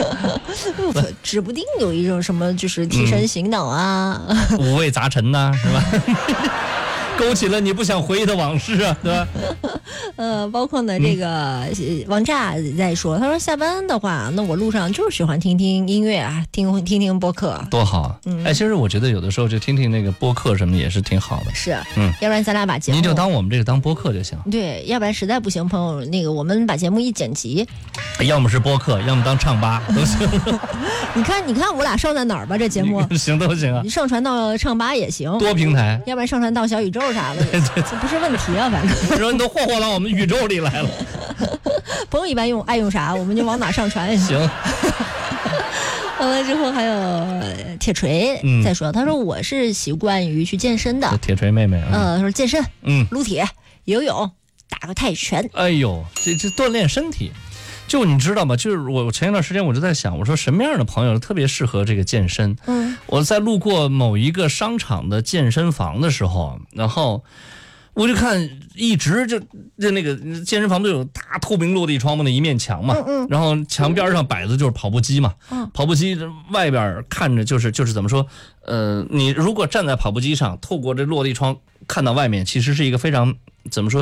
指不定有一种什么就是提神醒脑啊， 五味杂陈呐，是吧？勾起了你不想回忆的往事啊，对吧？ 包括呢这个王炸在说，他说下班的话，那我路上就是喜欢听听音乐啊，听听播客， 多好啊！其实我觉得有的时候就听听那个播客什么的也是挺好的。 是，要不然咱俩把节目您就当我们这个当播客就行。 对，要不然实在不行，朋友，那个我们把节目一剪辑， 要么是播客，要么当唱吧都行。 你看我俩上在哪儿吧？这节目行都行啊， 你上传到唱吧也行， 多平台， 要不然上传到小宇宙啥的，这不是问题啊，反正。 说你都霍霍到我们宇宙里来了。 朋友一般爱用啥，我们就往哪上传。 行。 完了之后还有铁锤再说，他说我是习惯于去健身的。 铁锤妹妹他说健身，撸铁、游泳、打个泰拳。 哎呦，这锻炼身体。就你知道吗？就是我前一段时间我就在想，我说什么样的朋友特别适合这个健身？我在路过某一个商场的健身房的时候，然后我就看一直就那个健身房都有大透明落地窗嘛，那一面墙嘛，然后墙边上摆的就是跑步机嘛，跑步机外边看着就是怎么说？你如果站在跑步机上，透过这落地窗看到外面，其实是一个非常怎么说？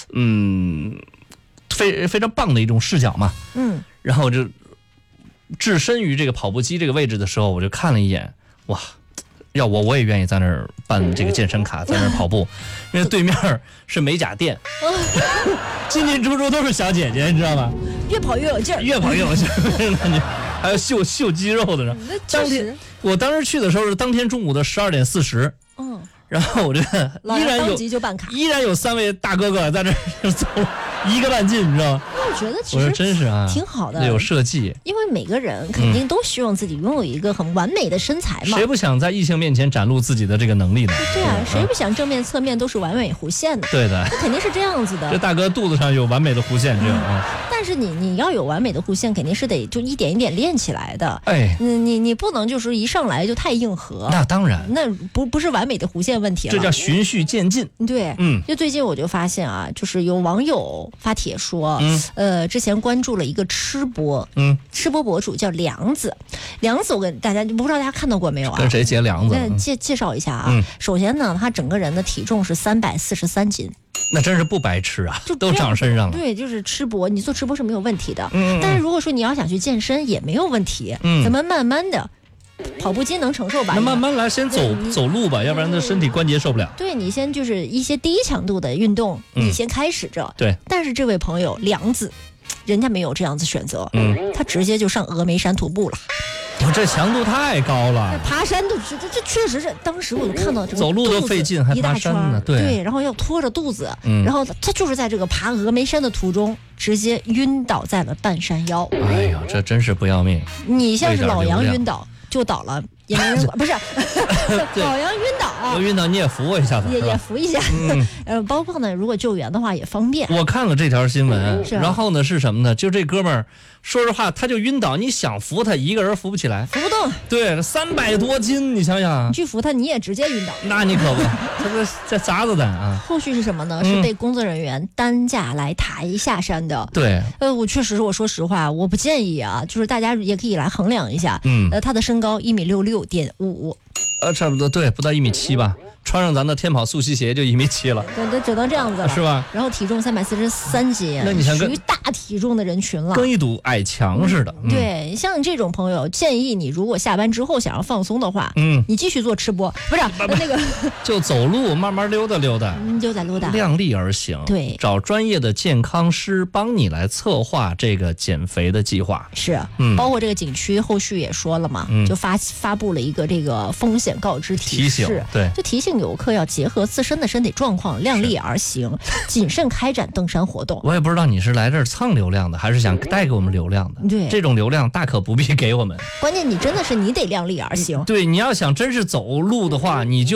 非常棒的一种视角嘛，然后就置身于这个跑步机这个位置的时候，我就看了一眼，哇，要我也愿意在那儿办这个健身卡，在那儿跑步，因为对面是美甲店，进进出出都是小姐姐，你知道吗？ 越跑越有劲儿， 越跑越有劲儿，还有秀肌肉的呢。我当时去的时候是当天中午的12点40，然后我这依然有3位大哥哥在这儿走1个半径，你知道吗？ 我觉得其实真是啊， 挺好的， 有设计。 因为每个人肯定都希望自己拥有一个很完美的身材嘛。 谁不想在异性面前展露自己的这个能力呢？ 对啊，谁不想正面侧面都是完美弧线的？ 对的， 肯定是这样子的。 这大哥肚子上有完美的弧线，这种但是你要有完美的弧线，肯定是得就一点一点练起来的。 哎， 你不能就是一上来就太硬核。 那当然， 那不是完美的弧线问题了， 这叫循序渐进。 对，就最近我就发现啊，就是有网友发帖说，之前关注了一个吃播，吃播博主叫梁子，我跟大家不知道大家看到过没有啊？ 跟谁结梁子？ 介绍一下啊。首先呢，他整个人的体重是343斤。 那真是不白吃啊，都长身上了。 对，就是吃播，你做吃播是没有问题的。但是如果说你要想去健身也没有问题。咱们慢慢的。跑步机能承受吧？ 那慢慢来，先走路吧，要不然他身体关节受不了。 对，你先就是一些低强度的运动，你先开始着。 对。 但是这位朋友梁子，人家没有这样子选择，他直接就上峨眉山徒步了。 这强度太高了， 爬山都这确实是，当时我就看到这个走路都费劲，还爬山呢。 对，然后要拖着肚子，然后他就是在这个爬峨眉山的途中，直接晕倒在了半山腰。 哎呦，这真是不要命！ 你像是老杨晕倒就倒了，也没人管，不是老杨晕倒， 我晕倒你也扶我一下子， 也扶一下。包括呢，如果救援的话也方便。 我看了这条新闻，然后呢是什么呢？就这哥们儿，说实话，他就晕倒，你想扶他，一个人扶不起来， 扶不动。 对，300多斤，你想想， 你去扶他，你也直接晕倒。 那你可不，这砸子弹啊！ 后续是什么呢？是被工作人员担架来抬下山的。 对， 我确实，我说实话，我不建议啊，就是大家也可以来衡量一下。他的身高1.66.55米。 差不多，对，不到1.7米吧。穿上咱的天跑速吸鞋就1.7米了， 对，只能这样子了， 是吧？ 然后体重343斤， 那你像属于大体重的人群了， 跟一堵矮墙似的。 对，像这种朋友，建议你如果下班之后想要放松的话，你继续做吃播，不是那个， 就走路，慢慢溜达，溜达，量力而行。 对， 找专业的健康师帮你来策划这个减肥的计划。 是，包括这个景区后续也说了嘛，就发布了一个这个风险告知提示， 对， 就提醒游客要结合自身的身体状况，量力而行，谨慎开展登山活动。 我也不知道你是来这儿蹭流量的，还是想带给我们流量的。 对， 这种流量大可不必给我们。 关键你真的是你得量力而行。 对，你要想真是走路的话，你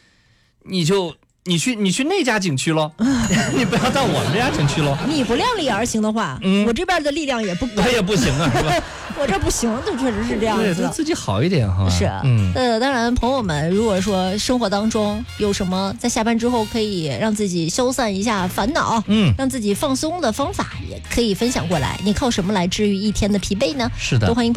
去那家景区喽，你不要到我们这家景区喽。 你不量力而行的话，我这边的力量也不够， 我也不行啊，是吧？ 我这不行，这确实是这样子的。 对，自己好一点哈。 是，当然，朋友们，如果说生活当中有什么在下班之后可以让自己消散一下烦恼，让自己放松的方法，也可以分享过来。你靠什么来治愈一天的疲惫呢？ 是的， 都欢迎。